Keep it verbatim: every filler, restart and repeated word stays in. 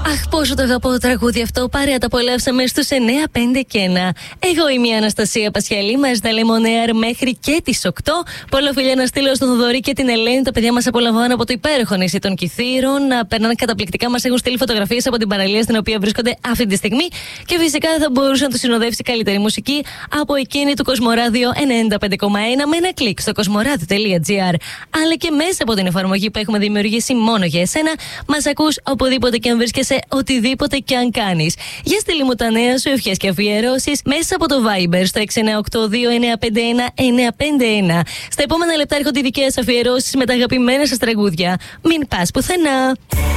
Αχ, πόσο το αγαπώ το τραγούδι αυτό. Παρέα τα απολαύσαμε στους εννιά πέντε και ένα. Εγώ είμαι η Αναστασία Πασιαλή. Μαζί τα Λεμονέαρ μέχρι και τις οκτώ. Πολλά φιλιά να στείλω στον Θοδωρή και την Ελένη. Τα παιδιά μας απολαμβάνουν από το υπέροχο νησί των Κιθήρων. Περνάνε καταπληκτικά. Μας έχουν στείλει φωτογραφίες από την παραλία στην οποία βρίσκονται αυτή τη στιγμή. Και φυσικά δεν θα μπορούσε να του συνοδεύσει καλύτερη μουσική από εκείνη του Κοσμοράδιο ενενήντα πέντε κόμμα ένα με ένα κλικ στο κοσμοράδιο τελεία τζι άρ. Αλλά και μέσα από την εφαρμογή που έχουμε δημιουργήσει μόνο για εσένα, μας ακούς οπουδήποτε και αν βρίσκεσαι, οτιδήποτε και αν κάνεις. Για στείλει μου τα νέα σου, ευχές και αφιερώσεις μέσα από το Viber στο έξι εννιά οκτώ δύο εννιά πέντε ένα εννιά πέντε ένα. Στα επόμενα λεπτά έρχονται οι δικές αφιερώσεις με τα αγαπημένα σας τραγούδια. Μην πας πουθενά.